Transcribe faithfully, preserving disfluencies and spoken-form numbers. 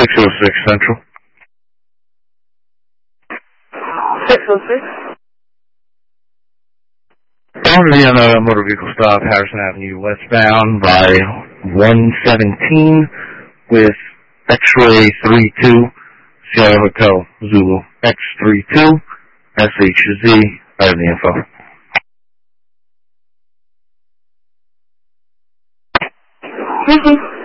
six oh six Central. six oh six. Currently on a motor vehicle stop, Harrison Avenue westbound by one seventeen with X-ray three two, Sierra Hotel Zulu X three two, S H Z. I have the info. Mm-hmm.